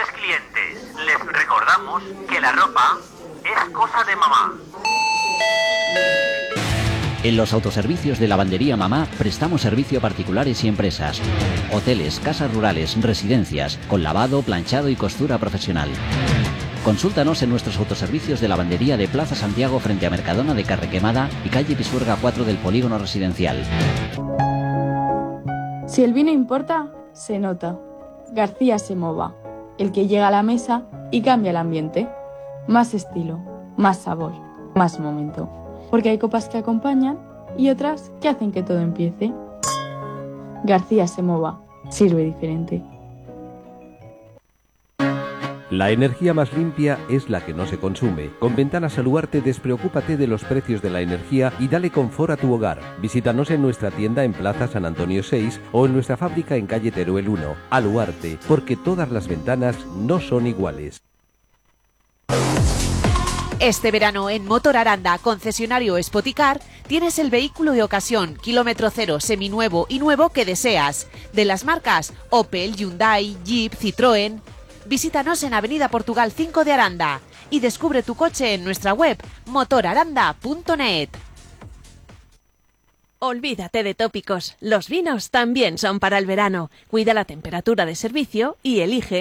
clientes, les recordamos que la ropa es cosa de mamá. En los autoservicios de Lavandería Mamá prestamos servicio a particulares y empresas, hoteles, casas rurales, residencias, con lavado, planchado y costura profesional. Consúltanos en nuestros autoservicios de lavandería de Plaza Santiago frente a Mercadona de Carrequemada y calle Pisuerga 4 del Polígono Residencial. Si el vino importa, se nota. García Semova, el que llega a la mesa y cambia el ambiente. Más estilo, más sabor, más momento. Porque hay copas que acompañan y otras que hacen que todo empiece. García Semova, sirve diferente. La energía más limpia es la que no se consume. Con Ventanas Aluarte despreocúpate de los precios de la energía y dale confort a tu hogar. Visítanos en nuestra tienda en Plaza San Antonio 6 o en nuestra fábrica en calle Teruel 1. Aluarte, porque todas las ventanas no son iguales. Este verano en Motor Aranda, concesionario Spoticar, tienes el vehículo de ocasión, kilómetro cero, seminuevo y nuevo que deseas. De las marcas Opel, Hyundai, Jeep, Citroën. Visítanos en Avenida Portugal 5 de Aranda y descubre tu coche en nuestra web motoraranda.net. Olvídate de tópicos, los vinos también son para el verano. Cuida la temperatura de servicio y elige